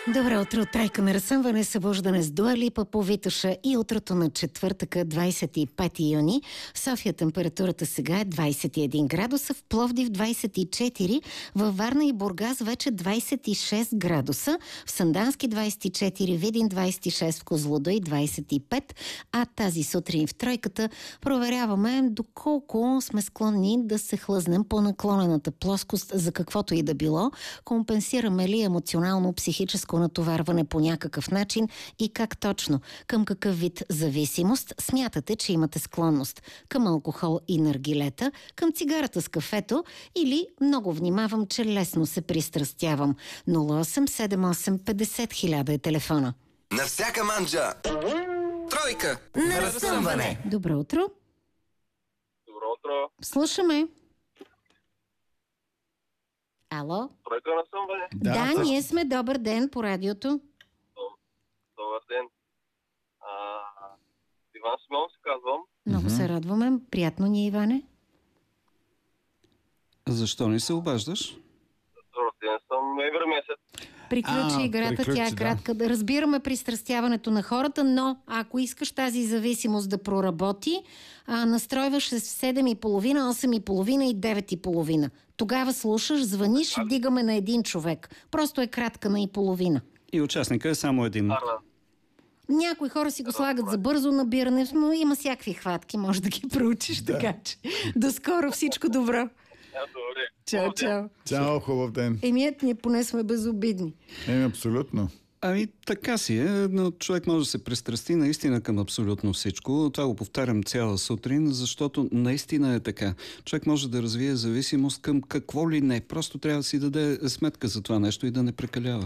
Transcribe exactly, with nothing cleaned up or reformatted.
Добро утро, трайка на разсъмване, събуждане с Дуа Липа по Витоша и утрото на четвъртъка, двадесет и пети юни. В София температурата сега е двадесет и един градуса, в Пловдив двадесет и четири, във Варна и Бургас вече двадесет и шест градуса, в Сандански двадесет и четири, Видин двадесет и шест, в Козлодуй двадесет и пет, а тази сутрин в тройката проверяваме доколко сме склонни да се хлъзнем по наклонената плоскост за каквото и да било, компенсираме ли емоционално, психическо натоварване по някакъв начин и как точно, към какъв вид зависимост смятате, че имате склонност, към алкохол и наргилета, към цигарата с кафето или много внимавам, че лесно се пристрастявам. нула осем седем осем петдесет хиляда е телефона. На всяка манджа тройка на разсъмване. Добро утро. Добро утро. Слушаме. Ало? Тройка на разсъмване. Да, да също. ние сме. Добър ден по радиото. Добър ден. А, Иван Симеон се казвам. Много Мгм. се радваме. Приятно ни е, Иване. Защо не се обаждаш? Роден съм ноември месец. Приключи А, играта, приключи, тя е да. кратка. Да разбираме пристрастяването на хората, но ако искаш тази зависимост да проработи, а, настройваш се в седем и половина, осем и половина и девет и половина. Тогава слушаш, звъниш и вдигаме на един човек. Просто е кратка на и половина. И участника е само един. Да, да. Някои хора си го слагат за бързо набиране, но има всякакви хватки, може да ги проучиш, Да. така че до скоро, всичко добро. Ja, добре. Чао, Добър ден. чао. Чао, хубав ден. Емият, ние поне сме безобидни. Еми, абсолютно. Ами така си е, но човек може да се пристрасти наистина към абсолютно всичко. Това го повтарям цяла сутрин, защото наистина е така. Човек може да развие зависимост към какво ли не. Просто трябва да си даде сметка за това нещо и да не прекалява.